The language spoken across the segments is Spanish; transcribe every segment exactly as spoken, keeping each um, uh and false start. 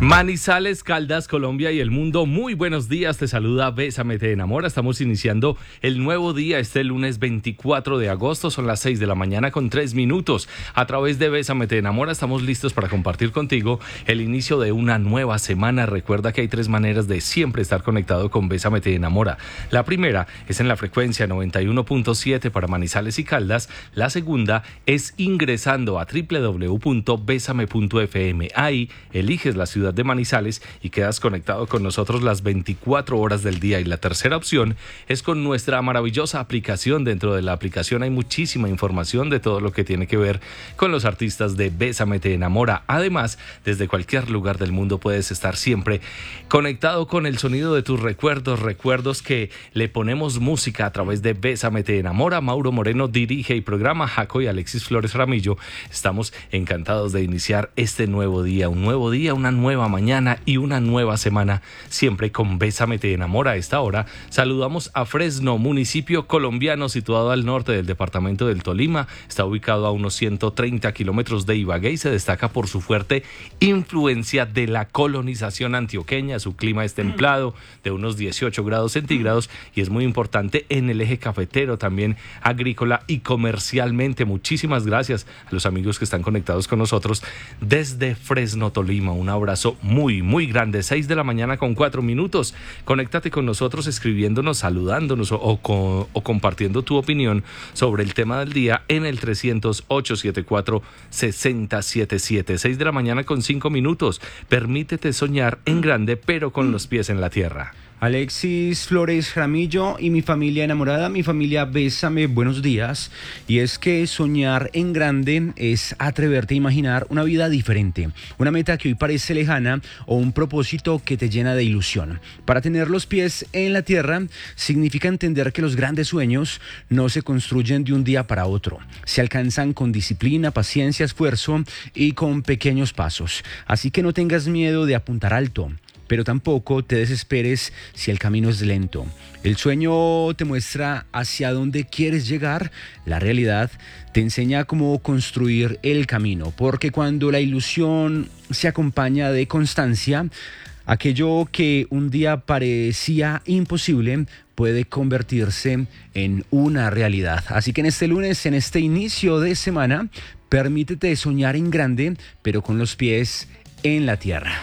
Manizales, Caldas, Colombia y el mundo, muy buenos días, te saluda Bésame Te Enamora. Estamos iniciando el nuevo día este lunes veinticuatro de agosto, son las seis de la mañana con tres minutos. A través de Bésame Te Enamora estamos listos para compartir contigo el inicio de una nueva semana. Recuerda que hay tres maneras de siempre estar conectado con Bésame Te Enamora. La primera es en la frecuencia noventa y uno punto siete para Manizales y Caldas. La segunda es ingresando a doble u doble u doble u punto besame punto efe eme. Ahí eliges la ciudad de Manizales y quedas conectado con nosotros las veinticuatro horas del día. Y la tercera opción es con nuestra maravillosa aplicación. Dentro de la aplicación hay muchísima información de todo lo que tiene que ver con los artistas de Bésame Te Enamora. Además, desde cualquier lugar del mundo puedes estar siempre conectado con el sonido de tus recuerdos, recuerdos que le ponemos música a través de Bésame Te Enamora. Mauro Moreno dirige y programa, Jaco y Alexis Flores Ramillo. Estamos encantados de iniciar este nuevo día, un nuevo día, una nueva mañana y una nueva semana, siempre con Bésame Te Enamora. A esta hora saludamos a Fresno, municipio colombiano situado al norte del departamento del Tolima. Está ubicado a unos ciento treinta kilómetros de Ibagué y se destaca por su fuerte influencia de la colonización antioqueña. Su clima es templado, de unos dieciocho grados centígrados, y es muy importante en el eje cafetero, también agrícola y comercialmente. Muchísimas gracias a los amigos que están conectados con nosotros desde Fresno, Tolima. Un abrazo muy, muy grande. seis de la mañana con cuatro minutos. Conéctate con nosotros escribiéndonos, saludándonos o, o, o compartiendo tu opinión sobre el tema del día en el trescientos, ochocientos setenta y cuatro, sesenta setenta y siete. seis de la mañana con cinco minutos. Permítete soñar en grande, pero con los pies en la tierra. Alexis Flores Ramillo y mi familia enamorada, mi familia Bésame, buenos días. Y es que soñar en grande es atreverte a imaginar una vida diferente, una meta que hoy parece lejana o un propósito que te llena de ilusión. Para tener los pies en la tierra significa entender que los grandes sueños no se construyen de un día para otro. Se alcanzan con disciplina, paciencia, esfuerzo y con pequeños pasos. Así que no tengas miedo de apuntar alto, pero tampoco te desesperes si el camino es lento. El sueño te muestra hacia dónde quieres llegar, la realidad te enseña cómo construir el camino, porque cuando la ilusión se acompaña de constancia, aquello que un día parecía imposible puede convertirse en una realidad. Así que en este lunes, en este inicio de semana, permítete soñar en grande, pero con los pies en la tierra.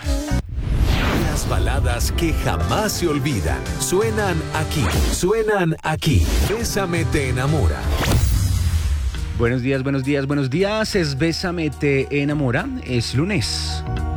Las baladas que jamás se olvidan suenan aquí, suenan aquí. Bésame Te Enamora. Buenos días, buenos días, buenos días. Es Bésame Te Enamora. Es lunes.